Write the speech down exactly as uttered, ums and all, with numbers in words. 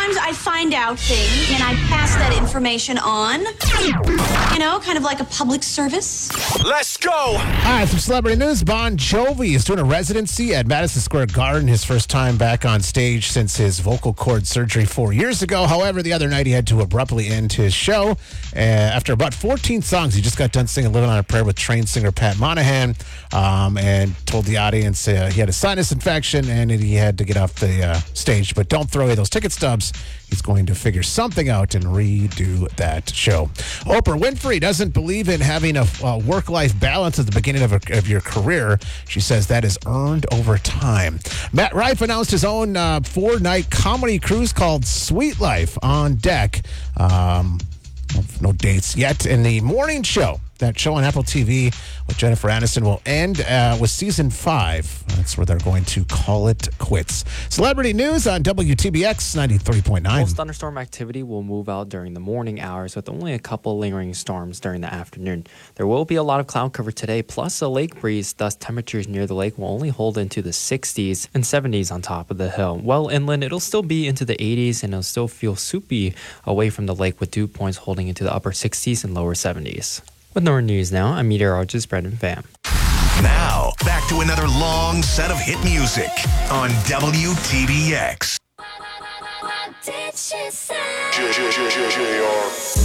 sometimes I find out things and I pass that information on. You know, kind of like a public service. Let's go. All right, some celebrity news. Bon Jovi is doing a residency at Madison Square Garden, his first time back on stage since his vocal cord surgery four years ago. However, the other night he had to abruptly end his show. Uh, after about fourteen songs, he just got done singing Living on a Prayer with trained singer Pat Monahan, um, and told the audience uh, he had a sinus infection and he had to get off the uh, stage. But don't throw away those ticket stubs. He's going to figure something out and redo that show. Oprah Winfrey doesn't believe in having a uh, work-life balance at the beginning of, a, of your career. She says that is earned over time. Matt Rife announced his own uh, four-night comedy cruise called Sweet Life on deck. Um, no dates yet. In the morning show, that show on Apple T V with Jennifer Aniston will end uh, with season five. That's where they're going to call it quits. Celebrity news on W T B X ninety-three point nine. Most thunderstorm activity will move out during the morning hours with only a couple lingering storms during the afternoon. There will be a lot of cloud cover today, plus a lake breeze, thus temperatures near the lake will only hold into the sixties and seventies on top of the hill. Well, inland, it'll still be into the eighties and it'll still feel soupy away from the lake with dew points holding into the upper sixties and lower seventies. With more news now, I'm meteorologist Brendan Pham. Now, back to another long set of hit music on W T B X. What did she say?